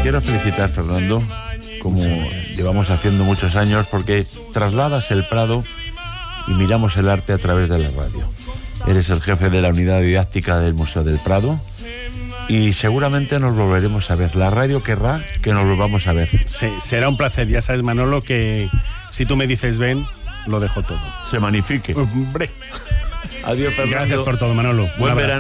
quiero felicitar, Fernando, como llevamos haciendo muchos años, porque trasladas el Prado y miramos el arte a través de la radio. Eres el jefe de la unidad didáctica del Museo del Prado y seguramente nos volveremos a ver. La radio querrá que nos volvamos a ver. Sí, será un placer. Ya sabes, Manolo, que si tú me dices ven, lo dejo todo. Se magnifique. Hombre. Adiós, Fernando. Gracias por todo, Manolo. Buen verano.